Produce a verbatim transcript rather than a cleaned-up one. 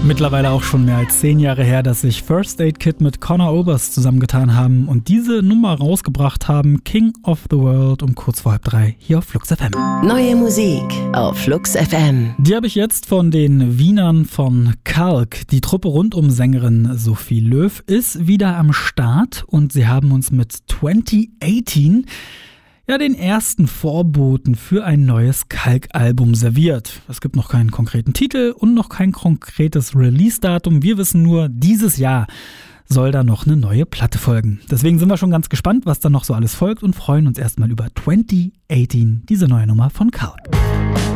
Mittlerweile auch schon mehr als zehn Jahre her, dass sich First Aid Kit mit Conor Oberst zusammengetan haben und diese Nummer rausgebracht haben, King of the World, um kurz vor halb drei hier auf Flux F M. Neue Musik auf Flux F M. Die habe ich jetzt von den Wienern von Kalk. Die Truppe rund um Sängerin Sophie Löw ist wieder am Start und sie haben uns mit zwanzig achtzehn ja den ersten Vorboten für ein neues Kalk-Album serviert. Es gibt noch keinen konkreten Titel und noch kein konkretes Release-Datum. Wir wissen nur, dieses Jahr soll da noch eine neue Platte folgen. Deswegen sind wir schon ganz gespannt, was da noch so alles folgt und freuen uns erstmal über zwanzig achtzehn, diese neue Nummer von Kalk.